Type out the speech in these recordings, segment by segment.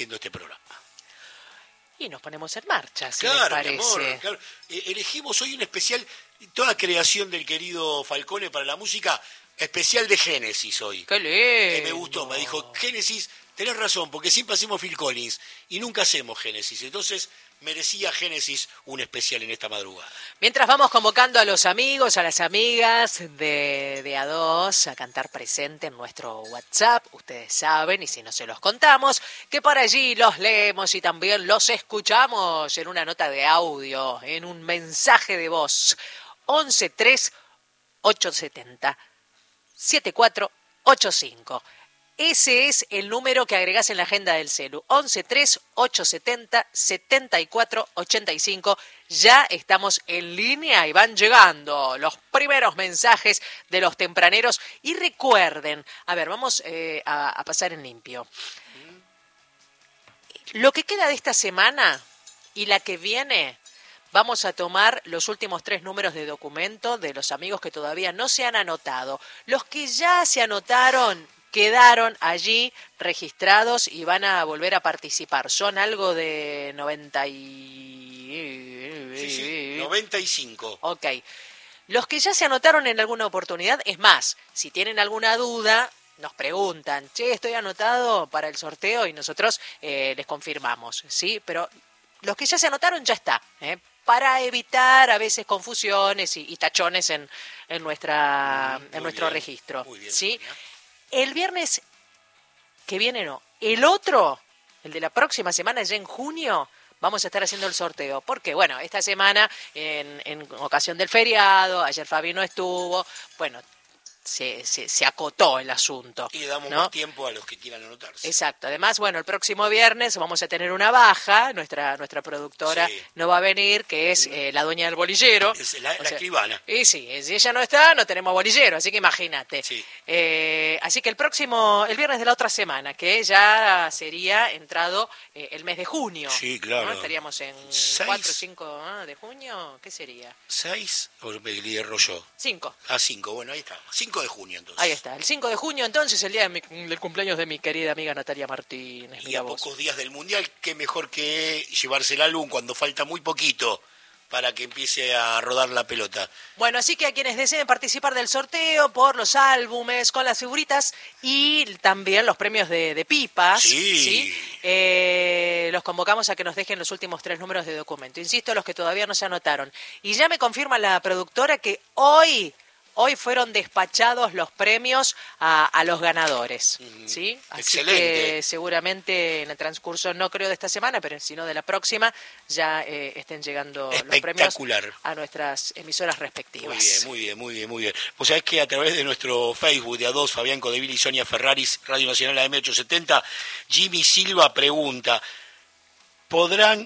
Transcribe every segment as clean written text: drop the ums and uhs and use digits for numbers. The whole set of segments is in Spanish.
haciendo este programa. Y nos ponemos en marcha, si claro, les parece. Mi amor, claro. Elegimos hoy un especial, toda creación del querido Falcone para la música, especial de Génesis hoy. ¡Qué lindo! Me gustó, me dijo, Génesis, tenés razón, porque siempre hacemos Phil Collins y nunca hacemos Génesis. Entonces, merecía Génesis un especial en esta madrugada. Mientras vamos convocando a los amigos, a las amigas de A2 a cantar presente en nuestro WhatsApp, ustedes saben, y si no se los contamos, que por allí los leemos y también los escuchamos en una nota de audio, en un mensaje de voz. 11-3-870-7485. Ese es el número que agregás en la agenda del celu. 11-3-870-7485. Ya estamos en línea y van llegando los primeros mensajes de los tempraneros. Y recuerden, a ver, vamos a pasar en limpio. Lo que queda de esta semana y la que viene, vamos a tomar los últimos 3 números de documento de los amigos que todavía no se han anotado. Los que ya se anotaron quedaron allí registrados y van a volver a participar. Son algo de 95. Ok. Los que ya se anotaron en alguna oportunidad, es más, si tienen alguna duda, nos preguntan, che, estoy anotado para el sorteo y nosotros les confirmamos, ¿sí? Pero los que ya se anotaron ya está, para evitar a veces confusiones y tachones en nuestro registro. Muy bien, ¿sí? Sonia. El viernes que viene no, el otro, el de la próxima semana, ya en junio, vamos a estar haciendo el sorteo. Porque, bueno, esta semana, en ocasión del feriado, ayer Fabi no estuvo, bueno, se acotó el asunto. Y damos ¿no? más tiempo a los que quieran anotarse. Exacto. Además, bueno, el próximo viernes vamos a tener una baja. Nuestra productora no va a venir, que es la dueña del bolillero. Es la escribana. Y sí, si ella no está, no tenemos bolillero, así que imagínate. Sí. Así que el viernes de la otra semana, que ya sería entrado el mes de junio. Sí, claro. ¿no? Estaríamos en 4 o 5 de junio. ¿Qué sería? 6, o me erro yo. 5. 5, bueno, ahí está. 5 de junio, entonces. Ahí está, el 5 de junio entonces, el día del cumpleaños de mi querida amiga Natalia Martínez. Y a pocos días del Mundial, qué mejor que llevarse el álbum cuando falta muy poquito para que empiece a rodar la pelota. Bueno, así que a quienes deseen participar del sorteo por los álbumes, con las figuritas y también los premios de pipas, ¿sí? Los convocamos a que nos dejen los últimos 3 números de documento. Insisto, los que todavía no se anotaron. Y ya me confirma la productora que hoy fueron despachados los premios a los ganadores, ¿sí? Así excelente. que seguramente en el transcurso, no creo de esta semana, pero sino de la próxima, ya estén llegando los premios a nuestras emisoras respectivas. Muy bien. O sea, es que a través de nuestro Facebook de A2, Fabián Codeville y Sonia Ferraris, Radio Nacional AM870, Jimmy Silva pregunta, ¿podrán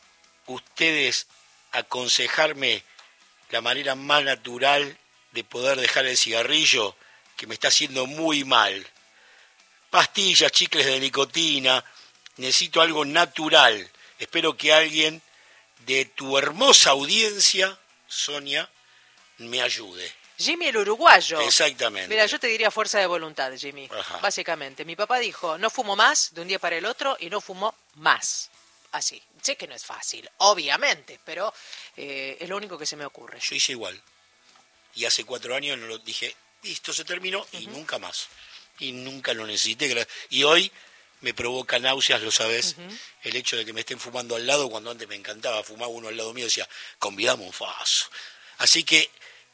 ustedes aconsejarme la manera más natural de poder dejar el cigarrillo, que me está haciendo muy mal? Pastillas, chicles de nicotina, necesito algo natural. Espero que alguien de tu hermosa audiencia, Sonia, me ayude. Jimmy el uruguayo. Exactamente. Mira, yo te diría fuerza de voluntad, Jimmy. Ajá. Básicamente, mi papá dijo, no fumo más de un día para el otro y no fumo más. Así. Sé que no es fácil, obviamente, pero es lo único que se me ocurre. Yo hice igual. Y hace 4 años no lo dije, listo, se terminó, y nunca más. Y nunca lo necesité. Y hoy me provoca náuseas, lo sabes, el hecho de que me estén fumando al lado, cuando antes me encantaba fumar uno al lado mío, decía, convidamos un faso. Así que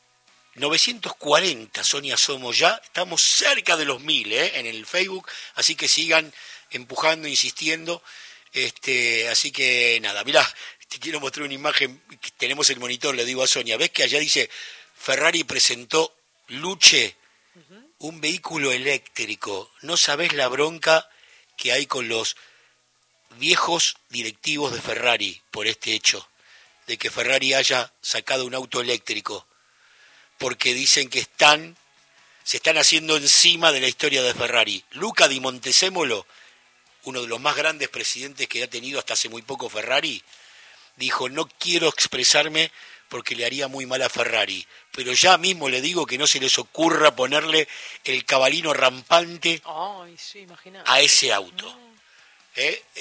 940, Sonia, somos ya, estamos cerca de los 1000 en el Facebook, así que sigan empujando, insistiendo. Así que nada, mirá, te quiero mostrar una imagen, tenemos el monitor, le digo a Sonia, ¿ves que allá dice Ferrari presentó Luce, un vehículo eléctrico? No sabés la bronca que hay con los viejos directivos de Ferrari por este hecho, de que Ferrari haya sacado un auto eléctrico, porque dicen que se están haciendo encima de la historia de Ferrari. Luca Di Montezemolo, uno de los más grandes presidentes que ha tenido hasta hace muy poco Ferrari, dijo, no quiero expresarme porque le haría muy mal a Ferrari, pero ya mismo le digo que no se les ocurra ponerle el cabalino rampante a ese auto.